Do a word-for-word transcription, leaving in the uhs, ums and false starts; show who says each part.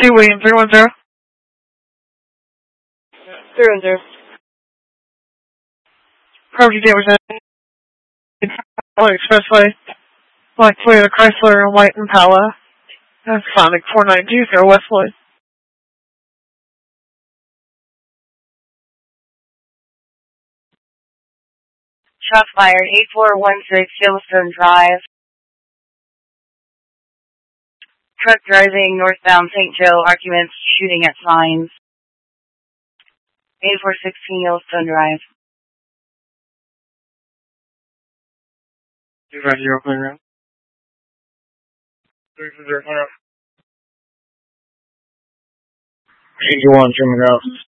Speaker 1: two, William, three one zero.
Speaker 2: three one zero.
Speaker 1: Property damage on Expressway. Black Toyota Chrysler and white Impala. That's Sonic four nine two zero Westwood.
Speaker 3: Shots fired, eight four one six Yellowstone Drive. Truck driving northbound Saint Joe, arguments shooting at signs. eight four one six Yellowstone Drive.
Speaker 1: two five zero, clear ground. three four zero, clear ground. eighty-one, German Route.